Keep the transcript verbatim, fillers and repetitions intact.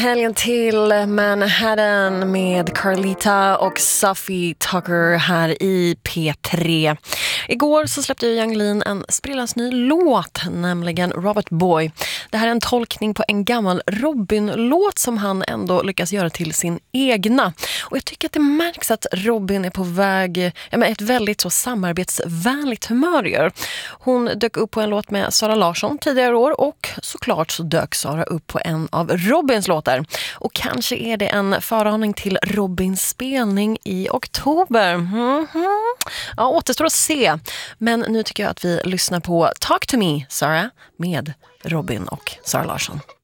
Helgen till Manhattan med Carlita och Sophie Tucker här i P tre. Igår så släppte ju Yung Lean en sprillans ny låt, nämligen Robot Boy. Det här är en tolkning på en gammal Robin-låt som han ändå lyckas göra till sin egna. Och jag tycker att det märks att Robin är på väg, ja, men ett väldigt så samarbetsvänligt humör gör. Hon dök upp på en låt med Sara Larsson tidigare år och såklart så dök Sara upp på en av Robins låtar. Och kanske är det en föraning till Robins spelning i oktober. Mm-hmm. Ja, återstår att se. Men nu tycker jag att vi lyssnar på Talk to me, Sara, med Robin och Sara Larsson.